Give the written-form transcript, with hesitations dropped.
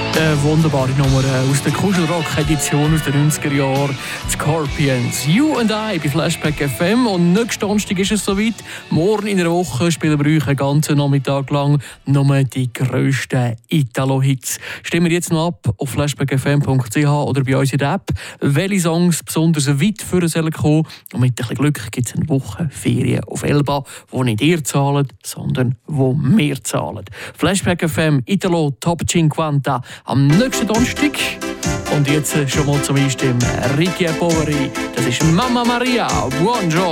Eine wunderbare Nummer aus der Kuschelrock-Edition aus den 90er Jahren. Scorpions, You and I bei Flashback FM. Und nächsten Donnerstag ist es soweit. Morgen in der Woche spielen wir euch einen ganzen Nachmittag lang nur die grössten Italo-Hits. Stimmen wir jetzt noch ab auf flashbackfm.ch oder bei uns in der App, welche Songs besonders weit vorne sollen kommen. Und mit ein bisschen Glück gibt es eine Woche Ferien auf Elba, wo nicht ihr zahlt, sondern wo wir zahlen. Flashback FM, Italo Top 50 am nächsten Donnerstag. Und jetzt schon mal zum Einstimmen. Ricky Poveri, das ist Mamma Maria. Buongiorno.